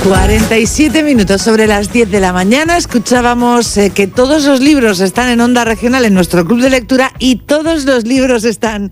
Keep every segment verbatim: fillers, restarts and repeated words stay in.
cuarenta y siete minutos sobre las diez de la mañana. Escuchábamos eh, que todos los libros están en Onda Regional, en nuestro club de lectura, y todos los libros están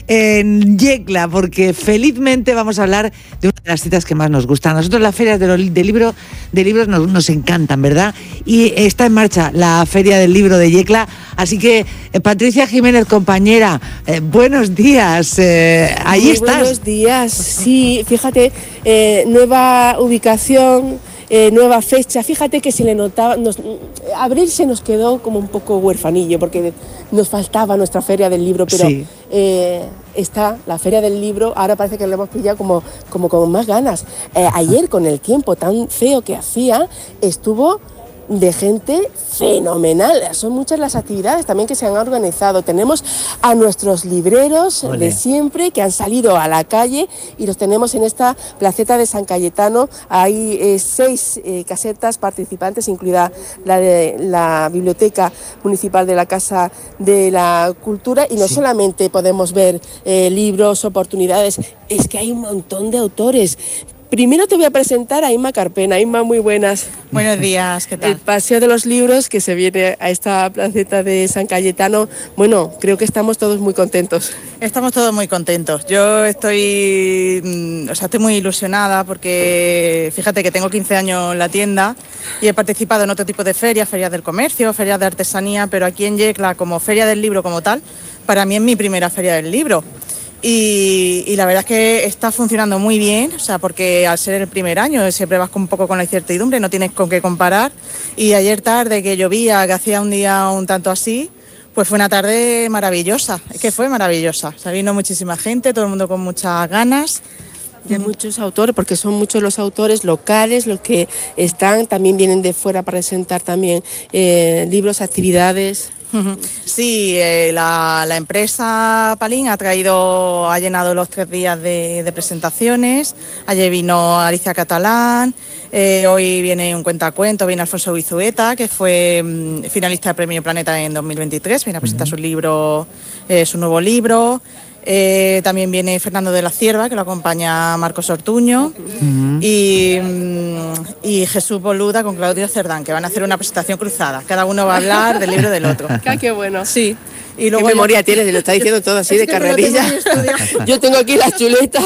en Yecla, porque felizmente vamos a hablar de una de las citas que más nos gustan. A nosotros las ferias de, los, de, libro, de libros nos, nos encantan, ¿verdad? Y está en marcha la Feria del Libro de Yecla. Así que, eh, Patricia Jiménez, compañera, eh, buenos días. Eh, ahí Muy estás. Buenos días, sí, fíjate, eh, nueva ubicación, eh, nueva fecha. Fíjate que se le notaba, nos, abril se nos quedó como un poco huerfanillo porque nos faltaba nuestra Feria del Libro, pero sí. eh, está la Feria del Libro, ahora parece que lo hemos pillado como, como con más ganas. Eh, ayer, con el tiempo tan feo que hacía, estuvo de gente fenomenal. Son muchas las actividades también que se han organizado. Tenemos a nuestros libreros Olé. de siempre que han salido a la calle y los tenemos en esta placeta de San Cayetano. Hay eh, seis eh, casetas participantes, incluida la de la Biblioteca Municipal de la Casa de la Cultura, y no sí. solamente podemos ver eh, libros, oportunidades, es que hay un montón de autores. Primero te voy a presentar a Inma Carpena. Inma, muy buenas. Buenos días, ¿qué tal? El Paseo de los Libros, que se viene a esta placeta de San Cayetano. Bueno, creo que estamos todos muy contentos. Estamos todos muy contentos. Yo estoy, o sea, estoy muy ilusionada porque fíjate que tengo quince años en la tienda y he participado en otro tipo de ferias, ferias del comercio, ferias de artesanía, pero aquí en Yecla, como Feria del Libro como tal, para mí es mi primera Feria del Libro. Y, y la verdad es que está funcionando muy bien, o sea, porque al ser el primer año siempre vas con un poco con la incertidumbre, no tienes con qué comparar. Y ayer tarde, que llovía, que hacía un día un tanto así, pues fue una tarde maravillosa, es que fue maravillosa. O sea, vino muchísima gente, todo el mundo con muchas ganas. De muchos autores, porque son muchos los autores locales los que están, también vienen de fuera para presentar también eh, libros, actividades. Sí, eh, la, la empresa Palín ha traído, ha llenado los tres días de, de presentaciones. Ayer vino Alicia Catalán, eh, hoy viene un cuentacuentos, viene Alfonso Bizueta, que fue um, finalista del Premio Planeta en dos mil veintitrés, viene a presentar uh-huh. su libro, eh, su nuevo libro. Eh, también viene Fernando de la Cierva, que lo acompaña Marcos Ortuño, uh-huh. y, y Jesús Boluda con Claudio Cerdán, que van a hacer una presentación cruzada. Cada uno va a hablar del libro del otro. ¡Qué bueno! Sí. Y luego ¿Qué memoria yo... tienes? Lo está diciendo todo así es de carrerilla. Yo tengo aquí las chuletas.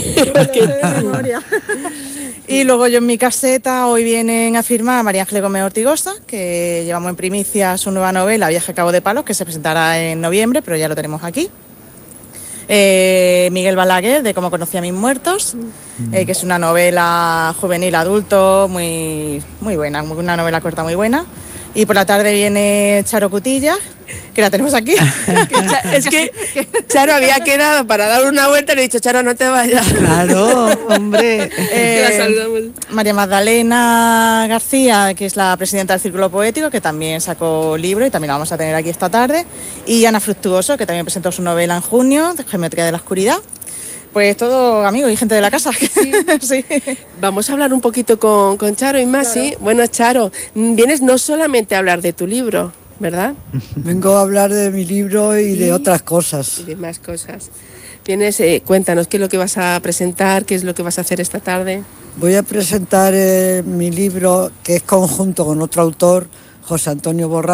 Y luego yo en mi caseta, hoy vienen a firmar María Ángeles Gómez Ortigosa, que llevamos en primicia su nueva novela, Viaje a Cabo de Palos, que se presentará en noviembre, pero ya lo tenemos aquí. Eh, Miguel Balaguer, de Cómo conocí a mis muertos, eh, que es una novela juvenil adulto muy, muy buena, una novela corta muy buena. Y por la tarde viene Charo Cutilla, que la tenemos aquí. Es que Charo había quedado para dar una vuelta y le he dicho, Charo, no te vayas. Claro, hombre. Eh, la saludamos. María Magdalena García, que es la presidenta del Círculo Poético, que también sacó libro y también la vamos a tener aquí esta tarde. Y Ana Fructuoso, que también presentó su novela en junio, Geometría de la Oscuridad. Pues todo amigos y gente de la casa. Sí. Sí. Vamos a hablar un poquito con, con Charo y más, claro. ¿Sí? Bueno, Charo, vienes no solamente a hablar de tu libro, ¿verdad? Vengo a hablar de mi libro y, y de otras cosas. Y de más cosas. Vienes, eh, cuéntanos, ¿qué es lo que vas a presentar? ¿Qué es lo que vas a hacer esta tarde? Voy a presentar eh, mi libro, que es conjunto con otro autor, José Antonio Borra.